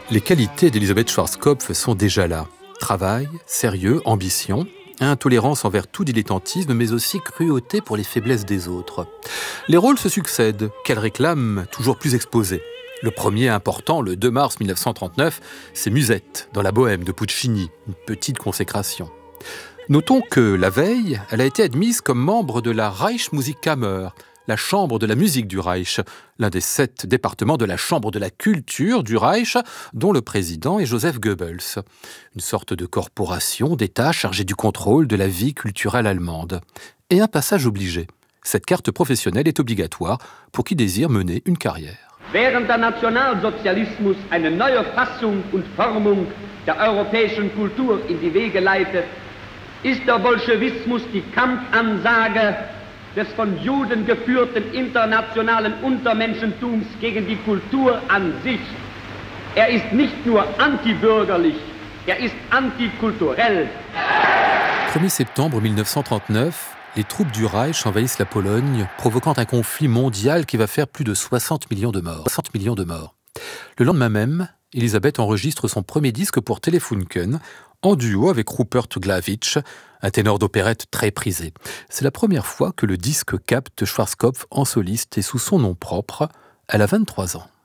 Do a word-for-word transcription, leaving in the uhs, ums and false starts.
Les qualités d'Elisabeth Schwarzkopf sont déjà là. Travail, sérieux, ambition, intolérance envers tout dilettantisme, mais aussi cruauté pour les faiblesses des autres. Les rôles se succèdent, qu'elle réclame toujours plus exposés. Le premier important, le deux mars mille neuf cent trente-neuf, c'est Musette, dans la Bohème de Puccini, une petite consécration. Notons que, la veille, elle a été admise comme membre de la Reichsmusikkammer, la chambre de la musique du Reich, l'un des sept départements de la chambre de la culture du Reich, dont le président est Joseph Goebbels. Une sorte de corporation d'État chargée du contrôle de la vie culturelle allemande. Et un passage obligé. Cette carte professionnelle est obligatoire pour qui désire mener une carrière. Während der Nationalsozialismus eine neue Fassung und Formung der europäischen Kultur in die Wege leitet, ist der Bolschewismus die Kampfansage des von Juden geführten internationalen Untermenschentums gegen die Kultur an sich. Er ist nicht nur antibürgerlich, er ist antikulturell. premier septembre mille neuf cent trente-neuf, les troupes du Reich envahissent la Pologne, provoquant un conflit mondial qui va faire plus de soixante millions de morts. soixante millions de morts. Le lendemain même, Elisabeth enregistre son premier disque pour Telefunken, en duo avec Rupert Glavic, un ténor d'opérette très prisé. C'est la première fois que le disque capte Schwarzkopf en soliste et sous son nom propre. Elle a vingt-trois ans.